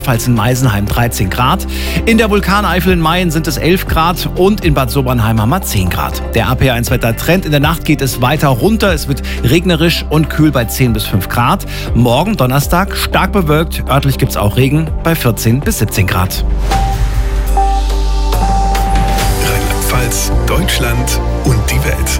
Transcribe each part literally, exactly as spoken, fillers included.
Falls in Meisenheim dreizehn Grad. In der Vulkaneifel in Mayen sind es elf Grad und in Bad Sobernheim haben wir zehn Grad. Der A P eins Wettertrend: in der Nacht geht es weiter runter. Es wird regnerisch und kühl bei zehn bis fünf Grad. Morgen Donnerstag stark bewölkt. Örtlich gibt es auch Regen bei vierzehn bis siebzehn Grad. Rheinland-Pfalz, Deutschland und die Welt.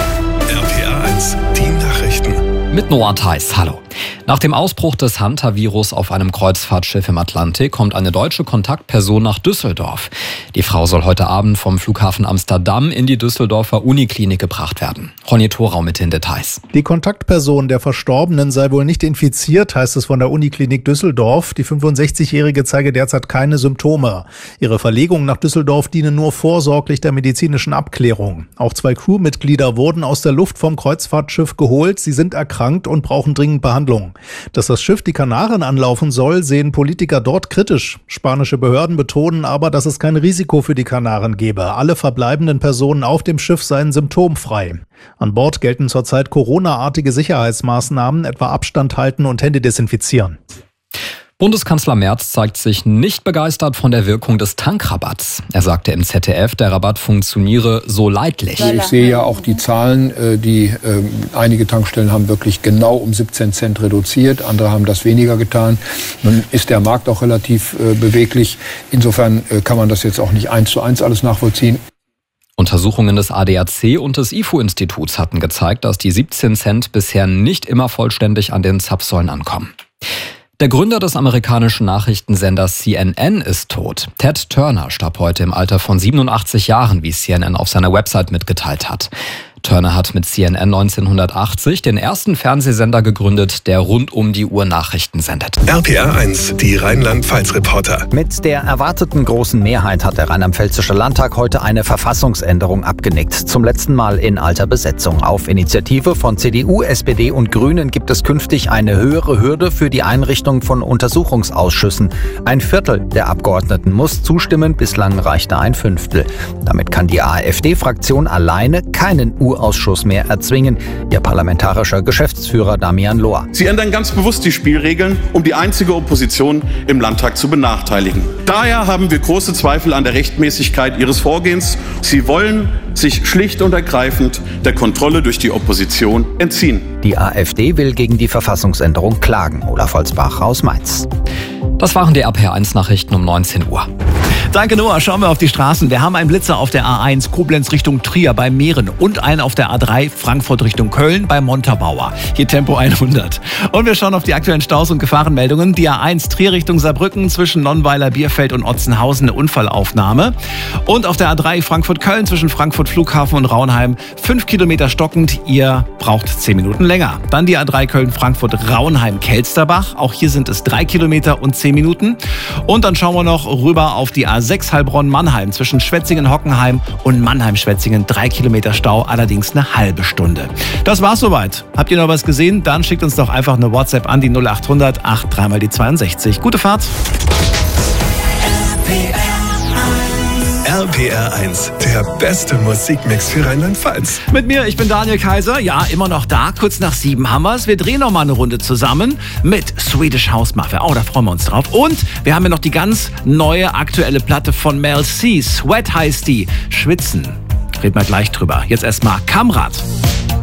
R P R eins, die Nachrichten. Mit Noah Theis, hallo. Nach dem Ausbruch des Hantavirus auf einem Kreuzfahrtschiff im Atlantik kommt eine deutsche Kontaktperson nach Düsseldorf. Die Frau soll heute Abend vom Flughafen Amsterdam in die Düsseldorfer Uniklinik gebracht werden. Ronny Thorau mit den Details. Die Kontaktperson der Verstorbenen sei wohl nicht infiziert, heißt es von der Uniklinik Düsseldorf. Die fünfundsechzigjährige zeige derzeit keine Symptome. Ihre Verlegung nach Düsseldorf diene nur vorsorglich der medizinischen Abklärung. Auch zwei Crewmitglieder wurden aus der Luft vom Kreuzfahrtschiff geholt. Sie sind erkrankt und brauchen dringend Behandlung. Dass das Schiff die Kanaren anlaufen soll, sehen Politiker dort kritisch. Spanische Behörden betonen aber, dass es kein Risiko für die Kanaren gebe. Alle verbleibenden Personen auf dem Schiff seien symptomfrei. An Bord gelten zurzeit Corona-artige Sicherheitsmaßnahmen, etwa Abstand halten und Hände desinfizieren. Bundeskanzler Merz zeigt sich nicht begeistert von der Wirkung des Tankrabatts. Er sagte im Z D F, der Rabatt funktioniere so leidlich. Ich sehe ja auch die Zahlen, die äh, einige Tankstellen haben wirklich genau um siebzehn Cent reduziert, andere haben das weniger getan. Nun ist der Markt auch relativ äh, beweglich. Insofern äh, kann man das jetzt auch nicht eins zu eins alles nachvollziehen. Untersuchungen des A D A C und des I F O-Instituts hatten gezeigt, dass die siebzehn Cent bisher nicht immer vollständig an den Zapfsäulen ankommen. Der Gründer des amerikanischen Nachrichtensenders C N N ist tot. Ted Turner starb heute im Alter von siebenundachtzig Jahren, wie C N N auf seiner Website mitgeteilt hat. Turner hat mit C N N neunzehnhundertachtzig den ersten Fernsehsender gegründet, der rund um die Uhr Nachrichten sendet. R P R eins, die Rheinland-Pfalz-Reporter. Mit der erwarteten großen Mehrheit hat der Rheinland-Pfälzische Landtag heute eine Verfassungsänderung abgenickt. Zum letzten Mal in alter Besetzung. Auf Initiative von C D U, S P D und Grünen gibt es künftig eine höhere Hürde für die Einrichtung von Untersuchungsausschüssen. Ein Viertel der Abgeordneten muss zustimmen, bislang reichte ein Fünftel. Damit kann die AfD-Fraktion alleine keinen U Ausschuss mehr erzwingen. Ihr parlamentarischer Geschäftsführer Damian Lohr. Sie ändern ganz bewusst die Spielregeln, um die einzige Opposition im Landtag zu benachteiligen. Daher haben wir große Zweifel an der Rechtmäßigkeit Ihres Vorgehens. Sie wollen sich schlicht und ergreifend der Kontrolle durch die Opposition entziehen. Die AfD will gegen die Verfassungsänderung klagen. Olaf Holzbach aus Mainz. Das waren die R P R eins Nachrichten um neunzehn Uhr. Danke, Noah. Schauen wir auf die Straßen. Wir haben einen Blitzer auf der A eins Koblenz Richtung Trier bei Meeren und einen auf der A drei Frankfurt Richtung Köln bei Montabaur. Hier Tempo hundert. Und wir schauen auf die aktuellen Staus und Gefahrenmeldungen. Die A eins Trier Richtung Saarbrücken zwischen Nonnweiler, Bierfeld und Otzenhausen eine Unfallaufnahme. Und auf der A drei Frankfurt-Köln zwischen Frankfurt Flughafen und Raunheim fünf Kilometer stockend. Ihr braucht zehn Minuten länger. Dann die A drei Köln-Frankfurt Raunheim-Kelsterbach. Auch hier sind es drei Kilometer und zehn Minuten. Und dann schauen wir noch rüber auf die A sechs Heilbronn-Mannheim zwischen Schwetzingen-Hockenheim und Mannheim-Schwetzingen. Drei Kilometer Stau, allerdings eine halbe Stunde. Das war's soweit. Habt ihr noch was gesehen? Dann schickt uns doch einfach eine WhatsApp an die null acht hundert acht drei mal die zweiundsechzig. Gute Fahrt. R P R eins, der beste Musikmix für Rheinland-Pfalz. Mit mir, ich bin Daniel Kaiser. Ja, immer noch da, kurz nach sieben haben wir's. Wir drehen noch mal eine Runde zusammen mit Swedish House Mafia. Oh, da freuen wir uns drauf. Und wir haben ja noch die ganz neue, aktuelle Platte von Mel C. Sweat heißt die. Schwitzen. Reden wir gleich drüber. Jetzt erstmal Kamrat.